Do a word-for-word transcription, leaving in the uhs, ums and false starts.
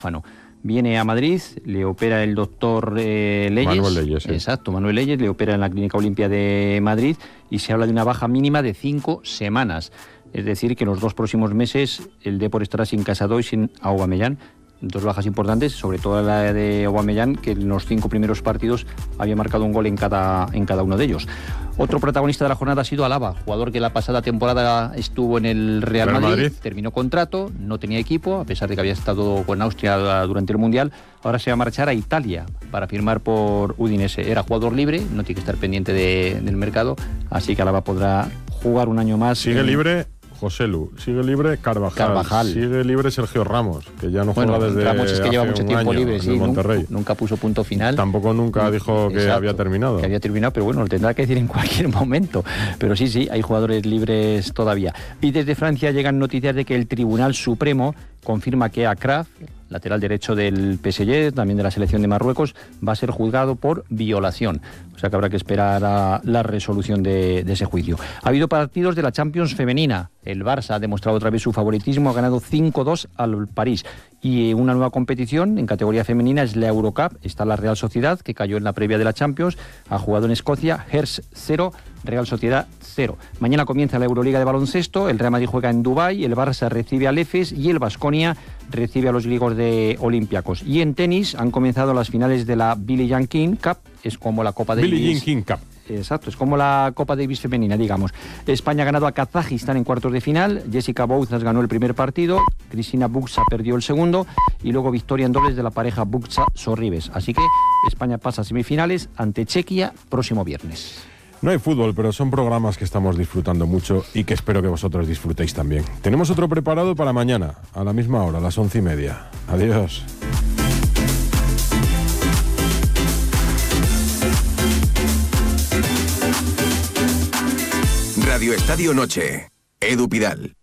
Bueno, viene a Madrid, le opera el doctor eh, Leyes. Manuel Leyes, sí. Exacto, Manuel Leyes, le opera en la Clínica Olimpia de Madrid y se habla de una baja mínima de cinco semanas. Es decir, que en los dos próximos meses el Depor estará sin Casado y sin Aubameyang. Dos bajas importantes, sobre todo la de Aubameyang, que en los cinco primeros partidos había marcado un gol en cada, en cada uno de ellos. Otro protagonista de la jornada ha sido Alaba, jugador que la pasada temporada estuvo en el Real, Real Madrid, Madrid, terminó contrato, no tenía equipo, a pesar de que había estado con Austria durante el Mundial. Ahora se va a marchar a Italia para firmar por Udinese. Era jugador libre, no tiene que estar pendiente de, del mercado, así que Alaba podrá jugar un año más. Sigue en... libre Joselu, sigue libre Carvajal, Carvajal, sigue libre Sergio Ramos, que ya no bueno, juega desde Ramos es que lleva mucho tiempo libre, sí, Monterrey. Nunca, nunca puso punto final. Tampoco nunca dijo que Exacto, había terminado. Que había terminado, pero bueno, lo tendrá que decir en cualquier momento. Pero sí, sí, hay jugadores libres todavía. Y desde Francia llegan noticias de que el Tribunal Supremo confirma que Akraf, lateral derecho del P S G, también de la selección de Marruecos, va a ser juzgado por violación. O sea que habrá que esperar a la resolución de, de ese juicio. Ha habido partidos de la Champions femenina. El Barça ha demostrado otra vez su favoritismo, ha ganado cinco dos al París. Y una nueva competición en categoría femenina es la Eurocup. Está la Real Sociedad, que cayó en la previa de la Champions, ha jugado en Escocia, Hertz cero, Real Sociedad cero. Mañana comienza la Euroliga de baloncesto, el Real Madrid juega en Dubái, el Barça recibe al Efes y el Baskonia recibe a los griegos de Olympiacos. Y en tenis han comenzado las finales de la Billie Jean King Cup, es como la Copa Davis. Billie Jean King Cup. Exacto, es como la Copa Davis femenina, digamos. España ha ganado a Kazajistán en cuartos de final, Jessica Bouzas ganó el primer partido, Cristina Buxa perdió el segundo y luego victoria en dobles de la pareja Buxa-Sorribes. Así que España pasa a semifinales ante Chequia próximo viernes. No hay fútbol, pero son programas que estamos disfrutando mucho y que espero que vosotros disfrutéis también. Tenemos otro preparado para mañana, a la misma hora, a las once y media. Adiós. Radio Estadio Noche. Edu Pidal.